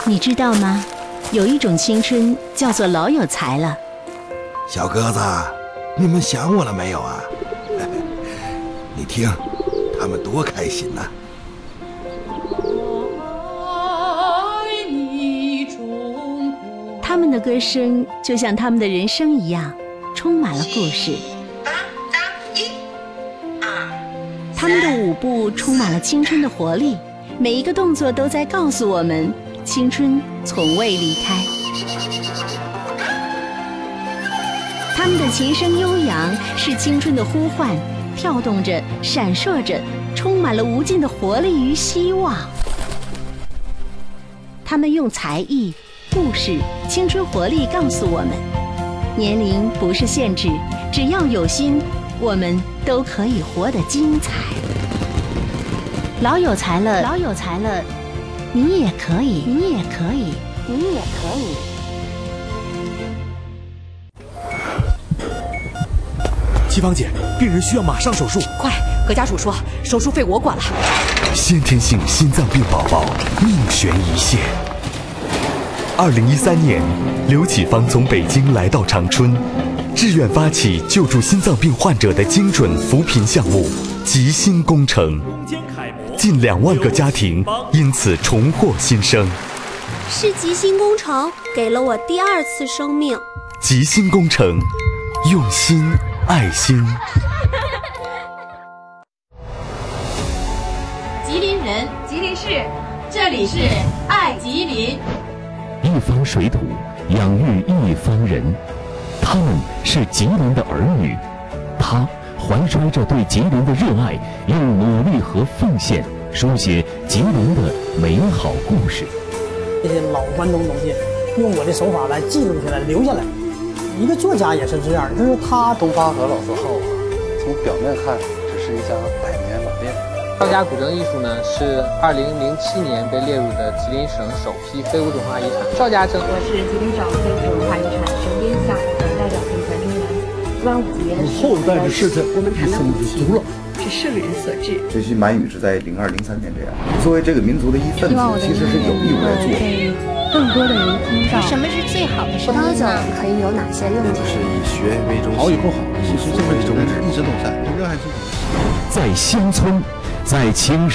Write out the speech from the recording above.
你知道吗？有一种青春叫做老有才了。 小鸽子，你们想我了没有啊？你听，他们多开心呐！ 他们的歌声就像他们的人生一样，充满了故事。他们的舞步充满了青春的活力，每一个动作都在告诉我们，青春从未离开。他们的琴声悠扬，是青春的呼唤，跳动着，闪烁着，充满了无尽的活力与希望。他们用才艺、故事、青春活力告诉我们，年龄不是限制，只要有心，我们都可以活得精彩。老有才了，老有才了，你也可以，你也可以，你也可以。 齐芳姐，病人需要马上手术， 快！何家属说手术费我管了。 先天性心脏病宝宝命悬一线。2013年，刘启芳从北京来到长春，志愿发起救助心脏病患者的精准扶贫项目“吉心工程”，近2万个家庭因此重获新生。 是吉心工程给了我第2次生命。 吉心工程，用心爱心。 吉林人，吉林市，这里是爱吉林。 一方水土养育一方人，他们是吉林的儿女，他怀揣着对吉林的热爱，用努力和奉献书写吉林的美好故事。 这些老关东东西，用我的手法来记录下来，留下来。一个作家也是这样，就是他。 东方和老字号啊，从表面看只是一家100年老店。 赵家古筝艺术呢，是2007年被列入的吉林省首批非物质文化遗产。赵家筝， 我是吉林省非物质文化遗产绳编项目的代表评传人员。端午节， 后代的世代我们谈到足了， 是圣人所致。 这些满语是在02、03年这样。作为这个民族的一份子，其实是有义务来做。 更多的人听到什么是最好的声音呢？可以有哪些用途？ 是以学为中心， 好以后好，其实这个宗旨一直都在，热爱自己。 在乡村，在青